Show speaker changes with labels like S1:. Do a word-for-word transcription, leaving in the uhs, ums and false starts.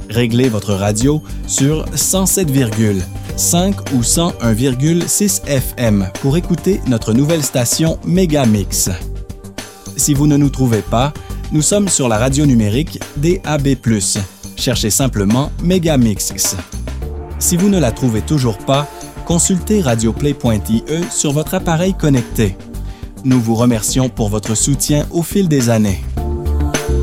S1: Réglez votre radio sur cent sept virgule cinq ou cent un virgule six F M pour écouter notre nouvelle station Megamix. Si vous ne nous trouvez pas, nous sommes sur la radio numérique D A B plus. Cherchez simplement Megamix. Si vous ne la trouvez toujours pas, consultez radioplay point I E sur votre appareil connecté. Nous vous remercions pour votre soutien au fil des années.